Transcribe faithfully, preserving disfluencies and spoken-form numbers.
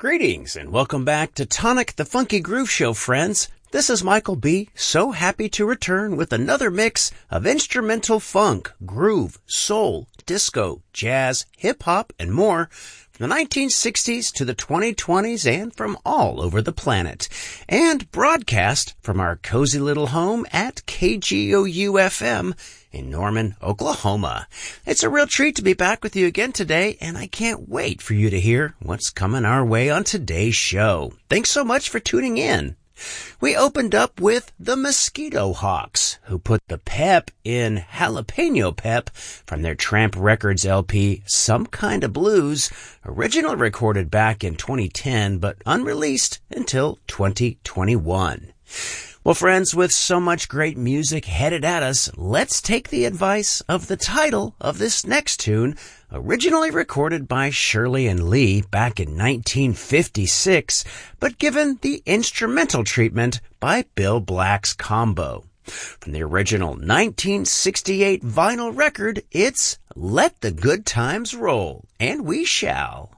Greetings and welcome back to Tonic the Funky Groove Show, friends. This is Michael B. So happy to return with another mix of instrumental funk, groove, soul, disco, jazz, hip-hop, and more from the nineteen sixties to the twenty twenties and from all over the planet. And broadcast from our cozy little home at K G O U F M in Norman, Oklahoma. It's a real treat to be back with you again today, and I can't wait for you to hear what's coming our way on today's show. Thanks so much for tuning in. We opened up with the Mosquito Hawks, who put the pep in Jalapeno Pep from their Tramp Records L P Some Kind of Blues, originally recorded back in twenty ten but unreleased until twenty twenty-one. Well, friends, with so much great music headed at us, let's take the advice of the title of this next tune, originally recorded by Shirley and Lee back in nineteen fifty-six, but given the instrumental treatment by Bill Black's Combo. From the original nineteen sixty-eight vinyl record, it's Let the Good Times Roll, and we shall.